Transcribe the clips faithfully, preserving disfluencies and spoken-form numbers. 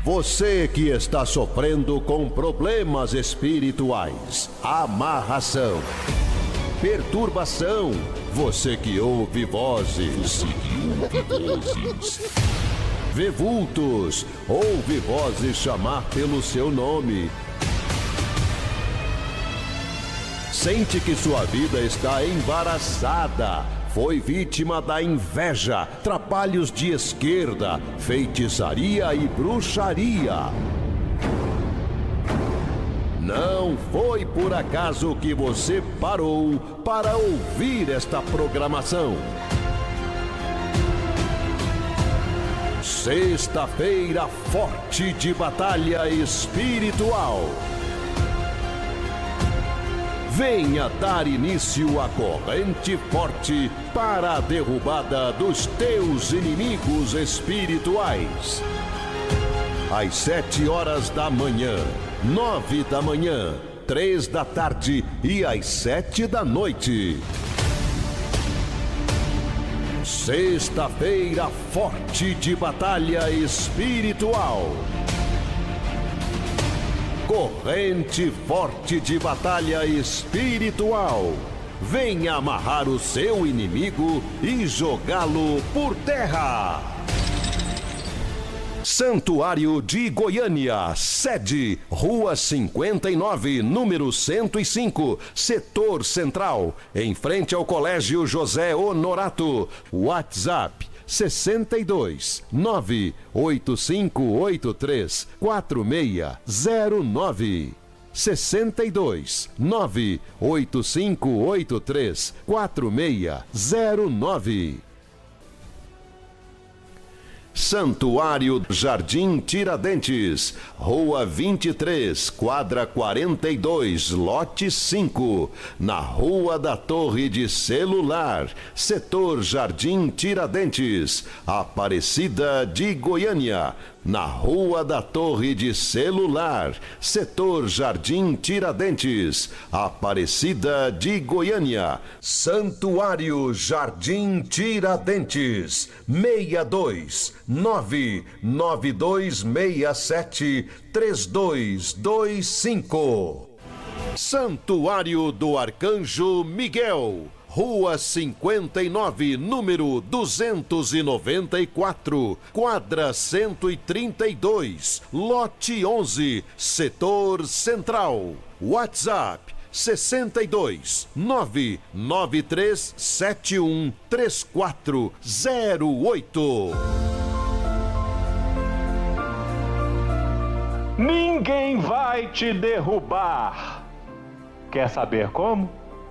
Você que está sofrendo com problemas espirituais, amarração, perturbação, você que ouve vozes, vê vultos, ouve vozes chamar pelo seu nome. Sente que sua vida está embaraçada, foi vítima da inveja, trabalhos de esquerda, feitiçaria e bruxaria. Não foi por acaso que você parou para ouvir esta programação. Sexta-feira forte de batalha espiritual. Venha dar início à corrente forte para a derrubada dos teus inimigos espirituais. Às sete horas da manhã, nove da manhã, três da tarde e às sete da noite. Sexta-feira forte de batalha espiritual. Corrente forte de batalha espiritual. Venha amarrar o seu inimigo e jogá-lo por terra. Santuário de Goiânia, sede, Rua cinquenta e nove, número cento e cinco, Setor Central, em frente ao Colégio José Honorato. WhatsApp sessenta e dois, nove oito cinco oito três, quatro seis zero nove. sessenta e dois, nove oito cinco oito três, quatro seis zero nove. Santuário Jardim Tiradentes, Rua vinte e três, quadra quarenta e dois, lote cinco, na Rua da Torre de Celular, Setor Jardim Tiradentes, Aparecida de Goiânia. Na Rua da Torre de Celular, Setor Jardim Tiradentes, Aparecida de Goiânia. Santuário Jardim Tiradentes, seis dois nove nove dois seis sete três dois dois cinco. Santuário do Arcanjo Miguel, Rua cinquenta e nove, número duzentos e noventa e quatro, quadra cento e trinta e dois, lote onze, Setor Central. WhatsApp sessenta e dois, nove nove três sete um três quatro zero oito. Ninguém vai te derrubar. Quer saber como?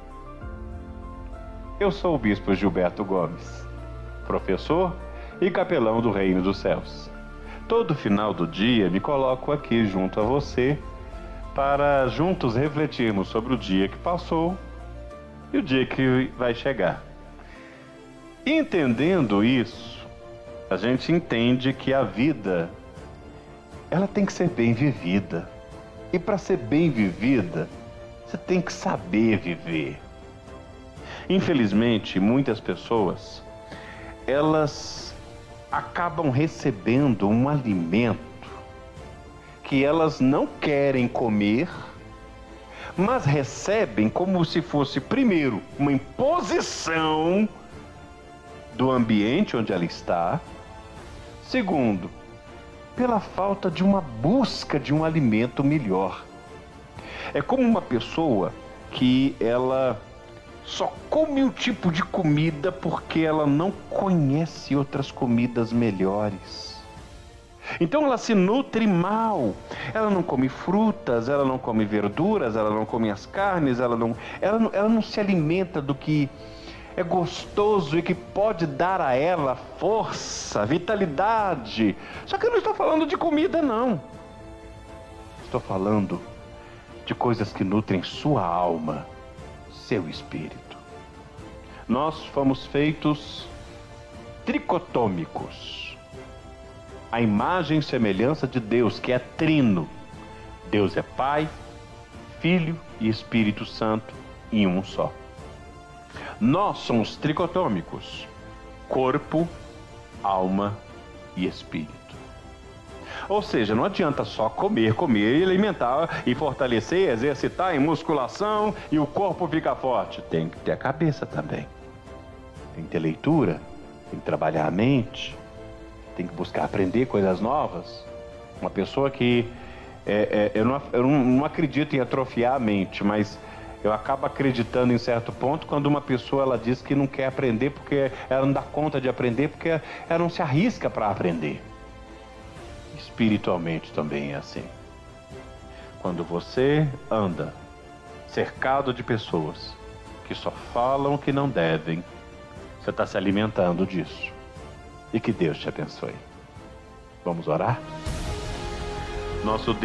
Eu sou o Bispo Gilberto Gomes, professor e capelão do Reino dos Céus. Todo final do dia me coloco aqui junto a você para juntos refletirmos sobre o dia que passou e o dia que vai chegar. Entendendo isso, a gente entende que a vida, ela tem que ser bem vivida. E para ser bem vivida, você tem que saber viver. Infelizmente, muitas pessoas, elas acabam recebendo um alimento que elas não querem comer, mas recebem como se fosse, primeiro, uma imposição do ambiente onde ela está. Segundo, pela falta de uma busca de um alimento melhor. É como uma pessoa que ela só come um tipo de comida porque ela não conhece outras comidas melhores. Então ela se nutre mal. Ela não come frutas, ela não come verduras, ela não come as carnes, ela não, ela não, ela não se alimenta do que é gostoso e que pode dar a ela força, vitalidade. Só que eu não estou falando de comida, não. Estou falando de coisas que nutrem sua alma, seu espírito. Nós fomos feitos tricotômicos, a imagem e semelhança de Deus, que é trino. Deus é Pai, Filho e Espírito Santo em um só. Nós somos tricotômicos, corpo, alma e espírito. Ou seja, não adianta só comer, comer e alimentar e fortalecer, exercitar em musculação e o corpo fica forte. Tem que ter a cabeça também. Tem que ter leitura, tem que trabalhar a mente, tem que buscar aprender coisas novas. Uma pessoa que... É, é, eu não, eu não, não acredito em atrofiar a mente, mas eu acabo acreditando em certo ponto quando uma pessoa ela diz que não quer aprender porque ela não dá conta de aprender, porque ela não se arrisca para aprender. Espiritualmente também é assim. Quando você anda cercado de pessoas que só falam o que não devem, você está se alimentando disso. E que Deus te abençoe. Vamos orar? Nosso Deus